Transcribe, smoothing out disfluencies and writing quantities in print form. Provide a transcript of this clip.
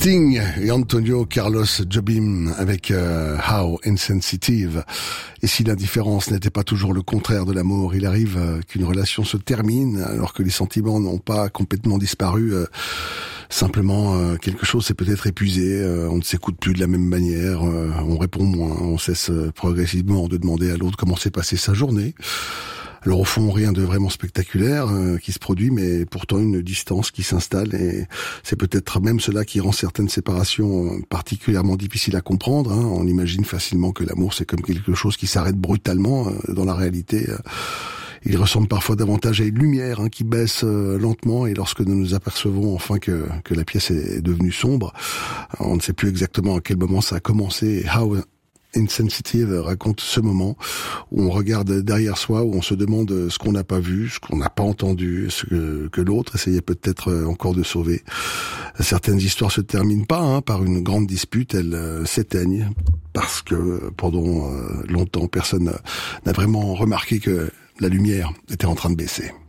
Sting et Antonio Carlos Jobim avec How Insensitive. Et si l'indifférence n'était pas toujours le contraire de l'amour, il arrive qu'une relation se termine alors que les sentiments n'ont pas complètement disparu. Simplement, quelque chose s'est peut-être épuisé, on ne s'écoute plus de la même manière, on répond moins, on cesse progressivement de demander à l'autre comment s'est passée sa journée. Alors au fond, rien de vraiment spectaculaire qui se produit, mais pourtant une distance qui s'installe, et c'est peut-être même cela qui rend certaines séparations particulièrement difficiles à comprendre. On imagine facilement que l'amour, c'est comme quelque chose qui s'arrête brutalement. Dans la réalité, il ressemble parfois davantage à une lumière qui baisse lentement, et lorsque nous nous apercevons enfin que la pièce est devenue sombre, on ne sait plus exactement à quel moment ça a commencé. How Insensitive raconte ce moment où on regarde derrière soi, où on se demande ce qu'on n'a pas vu, ce qu'on n'a pas entendu, ce que l'autre essayait peut-être encore de sauver. Certaines histoires se terminent pas par une grande dispute, elles s'éteignent parce que pendant longtemps personne n'a vraiment remarqué que la lumière était en train de baisser.